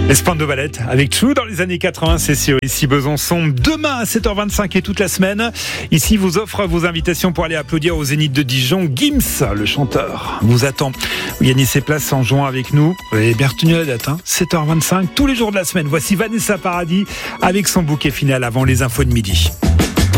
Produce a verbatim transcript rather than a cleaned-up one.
Les Spandau Ballet avec Chou dans les années quatre-vingts, c'est sûr. Ici Besançon, demain à sept heures vingt-cinq et toute la semaine. Ici vous offre vos invitations pour aller applaudir au Zénith de Dijon. Gims, le chanteur, vous attend. Vous gagnez ses places en jouant avec nous. Vous avez bien retenu la date, hein, sept heures vingt-cinq, tous les jours de la semaine. Voici Vanessa Paradis avec son bouquet final avant les infos de midi.